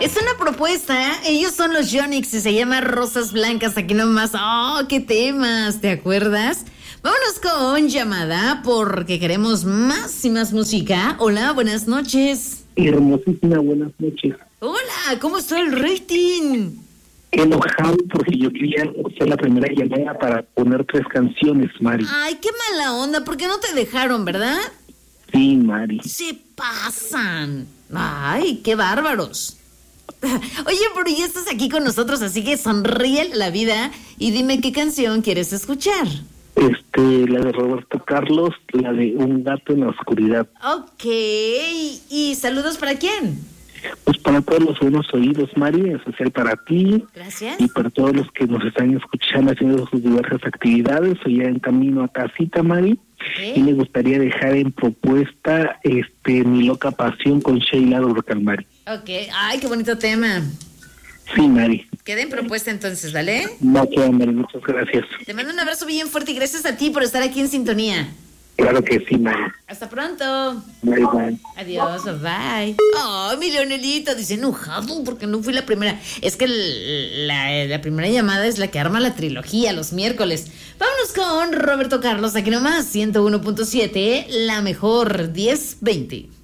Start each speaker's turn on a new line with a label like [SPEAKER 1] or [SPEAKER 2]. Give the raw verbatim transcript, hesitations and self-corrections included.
[SPEAKER 1] Es una propuesta. Ellos son los Yonix y se llama Rosas Blancas. Aquí nomás. ¡Oh, qué temas! ¿Te acuerdas? Vámonos con llamada porque queremos más y más música. Hola, buenas noches.
[SPEAKER 2] Hermosísima, buenas noches.
[SPEAKER 1] Hola, ¿cómo está el rating?
[SPEAKER 2] Enojado porque yo quería hacer la primera llamada para poner tres canciones, Mari.
[SPEAKER 1] Ay, qué mala onda. ¿Por qué no te dejaron, verdad?
[SPEAKER 2] Sí, Mari.
[SPEAKER 1] Se pasan. Ay, qué bárbaros. Oye, pero ya estás aquí con nosotros, así que sonríe la vida y dime qué canción quieres escuchar.
[SPEAKER 2] Este, la de Roberto Carlos, la de Un gato en la oscuridad.
[SPEAKER 1] Ok, ¿y saludos para quién?
[SPEAKER 2] Pues para todos los buenos oídos, Mari, en especial para ti.
[SPEAKER 1] Gracias.
[SPEAKER 2] Y para todos los que nos están escuchando haciendo sus diversas actividades o ya en camino a casita, Mari.
[SPEAKER 1] Okay.
[SPEAKER 2] Y me gustaría dejar en propuesta este Mi Loca Pasión con Sheila Durcal, Mari.
[SPEAKER 1] Ok, ay, qué bonito tema.
[SPEAKER 2] Sí, Mari.
[SPEAKER 1] Queda en propuesta entonces, ¿vale?
[SPEAKER 2] No queda, Mari, muchas gracias.
[SPEAKER 1] Te mando un abrazo bien fuerte y gracias a ti por estar aquí en sintonía.
[SPEAKER 2] Claro que sí, Mari.
[SPEAKER 1] Hasta pronto.
[SPEAKER 2] Bye, bye.
[SPEAKER 1] Adiós, bye. Oh, mi Leonelito dice enojado porque no fui la primera. Es que el, la, la primera llamada es la que arma la trilogía los miércoles. Vámonos con Roberto Carlos, aquí nomás, ciento uno punto siete, la mejor diez veinte.